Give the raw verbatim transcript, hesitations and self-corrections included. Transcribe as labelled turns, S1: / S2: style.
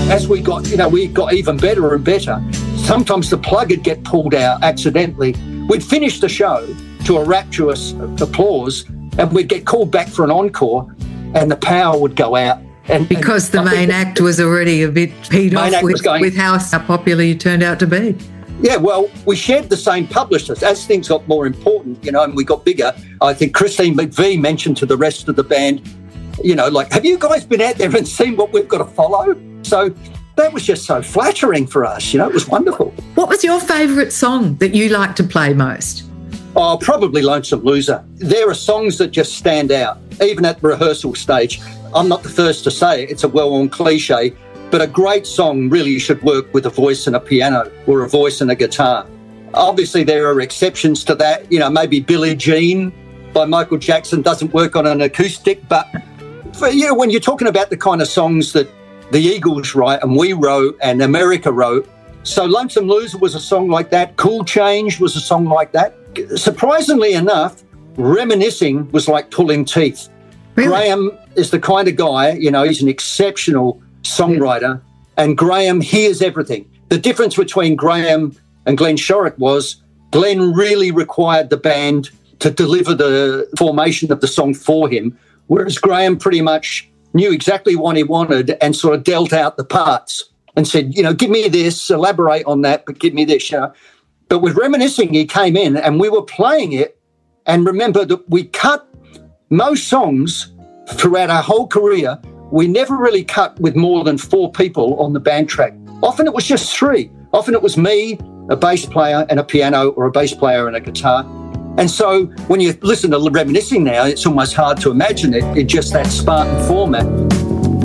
S1: as we got, you know, we got even better and better, sometimes the plug would get pulled out accidentally. We'd finish the show to a rapturous applause and we'd get called back for an encore and the power would go out. And,
S2: because
S1: and
S2: the main act was already a bit peed off with, going, with how, how popular you turned out to be.
S1: Yeah, well, we shared the same publishers. As things got more important, you know, and we got bigger, I think Christine McVie mentioned to the rest of the band, you know, like, have you guys been out there and seen what we've got to follow? So that was just so flattering for us, you know, it was wonderful.
S2: What was your favourite song that you like to play most?
S1: Oh, probably Lonesome Loser. There are songs that just stand out, even at the rehearsal stage. I'm not the first to say it, it's a well-worn cliche, but a great song really should work with a voice and a piano or a voice and a guitar. Obviously, there are exceptions to that. You know, maybe Billie Jean by Michael Jackson doesn't work on an acoustic, but for, you know, when you're talking about the kind of songs that the Eagles write and we wrote and America wrote, so Lonesome Loser was a song like that. Cool Change was a song like that. Surprisingly enough, Reminiscing was like pulling teeth.
S2: Really?
S1: Graham is the kind of guy, you know, he's an exceptional songwriter, and Graham hears everything. The difference between Graham and Glenn Shorrock was Glenn really required the band to deliver the formation of the song for him, whereas Graham pretty much knew exactly what he wanted and sort of dealt out the parts and said, you know, give me this, elaborate on that, but give me this, you know. But with Reminiscing, he came in and we were playing it, and remember that we cut most songs throughout our whole career. We never really cut with more than four people on the band track. Often it was just three. Often it was me, a bass player and a piano, or a bass player and a guitar. And so when you listen to Reminiscing now, it's almost hard to imagine it in just that Spartan format.